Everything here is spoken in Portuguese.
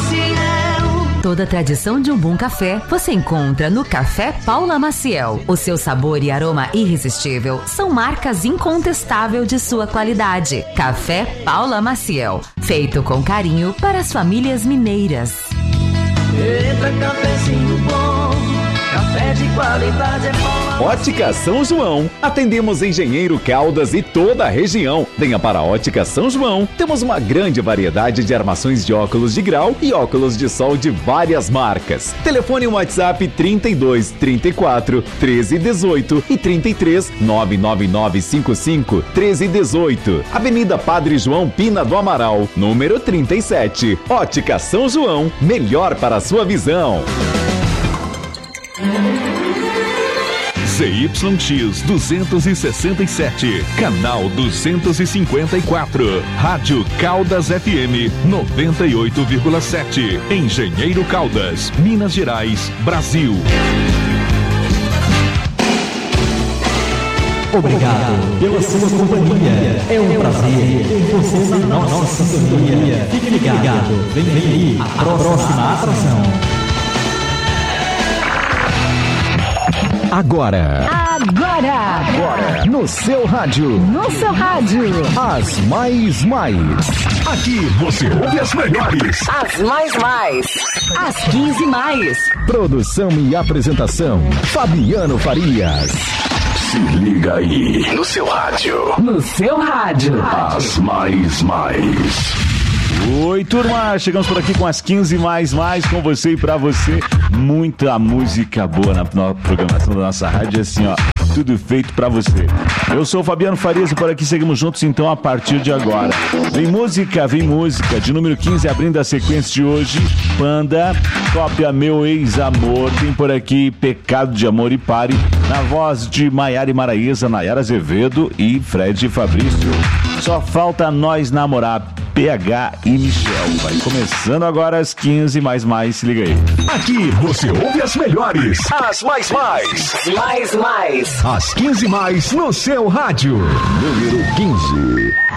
Maciel. Toda a tradição de um bom café você encontra no Café Paula Maciel. O seu sabor e aroma irresistível são marcas incontestáveis de sua qualidade. Café Paula Maciel, feito com carinho para as famílias mineiras. Entra cafezinho bom, café de qualidade é Paula. Ótica São João. Atendemos Engenheiro, Caldas e toda a região. Venha para a Ótica São João. Temos uma grande variedade de armações de óculos de grau e óculos de sol de várias marcas. Telefone WhatsApp 32 34 13 18 e 33 99955 13 18. Avenida Padre João Pina do Amaral, número 37. Ótica São João. Melhor para a sua visão. ZYX 267, canal 254, Rádio Caldas FM 98,7, Engenheiro Caldas, Minas Gerais, Brasil. Obrigado pela sua companhia. É um prazer ter você na nossa sintonia. Fique ligado, vem aí a próxima atração. Agora, no seu rádio. As mais. Aqui você ouve as melhores. As mais. As 15 mais. Produção e apresentação, Fabiano Farias. Se liga aí, no seu rádio. As mais. Oi, turma, chegamos por aqui com as 15 mais com você e pra você. Muita música boa na programação da nossa rádio, assim, ó, tudo feito pra você. Eu sou o Fabiano Farias e por aqui seguimos juntos, então, a partir de agora. Vem música, de número 15, abrindo a sequência de hoje, Panda, cópia Meu Ex-Amor, tem por aqui Pecado de Amor e Pare, na voz de Maiara e Maraísa, Nayara Azevedo e Fred Fabrício. Só falta nós namorar, PH e Michel. Vai começando agora as 15 mais, se liga aí. Aqui você ouve as melhores. As mais. Mais. As 15 mais no seu rádio. Número 15.